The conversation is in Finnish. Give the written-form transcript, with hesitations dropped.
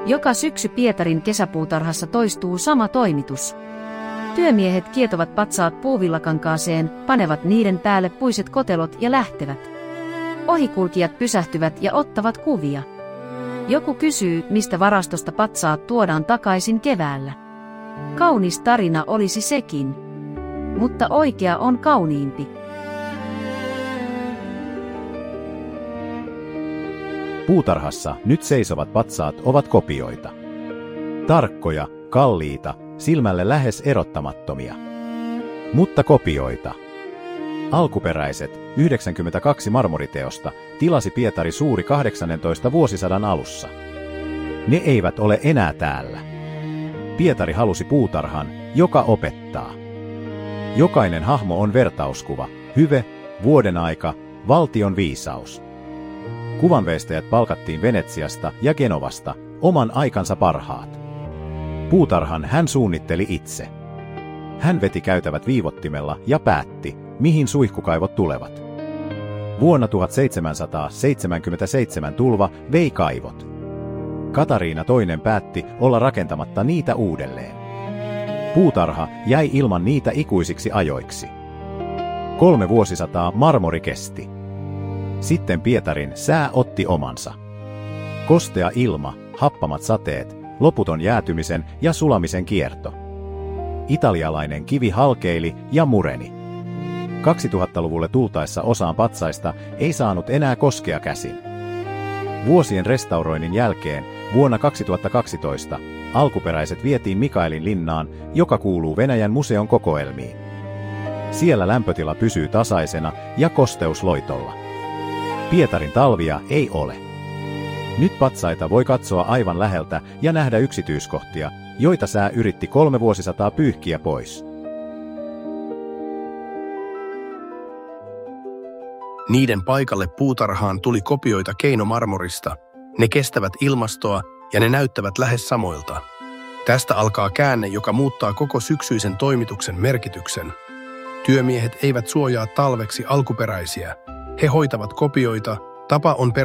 Joka syksy Pietarin kesäpuutarhassa toistuu sama toimitus. Työmiehet kietovat patsaat puuvillakankaaseen, panevat niiden päälle puiset kotelot ja lähtevät. Ohikulkijat pysähtyvät ja ottavat kuvia. Joku kysyy, mistä varastosta patsaat tuodaan takaisin keväällä. Kaunis tarina olisi sekin. Mutta oikea on kauniimpi. Puutarhassa nyt seisovat patsaat ovat kopioita. Tarkkoja, kalliita, silmälle lähes erottamattomia. Mutta kopioita. Alkuperäiset, 92 marmoriteosta, tilasi Pietari Suuri 18 vuosisadan alussa. Ne eivät ole enää täällä. Pietari halusi puutarhan, joka opettaa. Jokainen hahmo on vertauskuva, hyve, vuodenaika, valtion viisaus. Kuvanveistäjät palkattiin Venetsiasta ja Genovasta, oman aikansa parhaat. Puutarhan hän suunnitteli itse. Hän veti käytävät viivottimella ja päätti, mihin suihkukaivot tulevat. Vuonna 1777 tulva vei kaivot. Katariina II päätti olla rakentamatta niitä uudelleen. Puutarha jäi ilman niitä ikuisiksi ajoiksi. 3 vuosisataa marmori kesti. Sitten Pietarin sää otti omansa. Kostea ilma, happamat sateet, loputon jäätymisen ja sulamisen kierto. Italialainen kivi halkeili ja mureni. 2000-luvulle tultaessa osaan patsaista ei saanut enää koskea käsin. Vuosien restauroinnin jälkeen vuonna 2012 alkuperäiset vietiin Mikaelin linnaan, joka kuuluu Venäjän museon kokoelmiin. Siellä lämpötila pysyy tasaisena ja kosteus loitolla. Pietarin talvia ei ole. Nyt patsaita voi katsoa aivan läheltä ja nähdä yksityiskohtia, joita sää yritti 3 vuosisataa pyyhkiä pois. Niiden paikalle puutarhaan tuli kopioita keinomarmorista. Ne kestävät ilmastoa ja ne näyttävät lähes samoilta. Tästä alkaa käänne, joka muuttaa koko syksyisen toimituksen merkityksen. Työmiehet eivät suojaa talveksi alkuperäisiä. He hoitavat kopioita. Tapa on